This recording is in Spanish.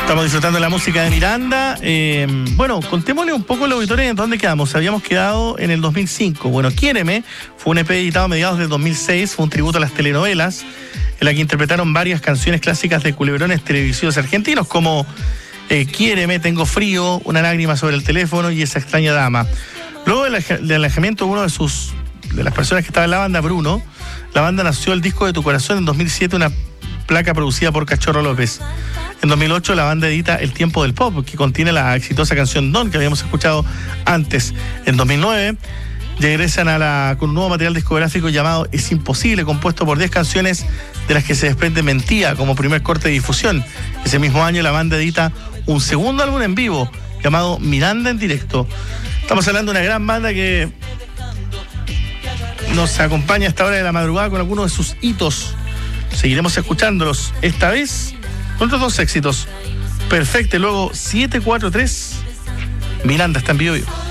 Estamos disfrutando de la música de Miranda. Bueno, contémosle un poco a los auditores en dónde quedamos. Habíamos quedado en el 2005. Bueno, Quiéreme fue un EP editado a mediados del 2006. Fue un tributo a las telenovelas, en la que interpretaron varias canciones clásicas de culebrones televisivos argentinos, como Quiéreme, Tengo Frío, Una lágrima sobre el teléfono y Esa extraña dama. Luego del alejamiento de uno de las personas que estaba en la banda, Bruno, la banda nació el disco de Tu Corazón en 2007, una placa producida por Cachorro López. En 2008 la banda edita El Tiempo del Pop, que contiene la exitosa canción Don, que habíamos escuchado antes. En 2009 regresan con un nuevo material discográfico llamado Es Imposible, compuesto por 10 canciones de las que se desprende Mentía como primer corte de difusión. Ese mismo año la banda edita un segundo álbum en vivo llamado Miranda en Directo. Estamos hablando de una gran banda que nos acompaña a esta hora de la madrugada con algunos de sus hitos. Seguiremos escuchándolos, esta vez con otros dos éxitos. Perfecto, y luego 743. Miranda está en vivo.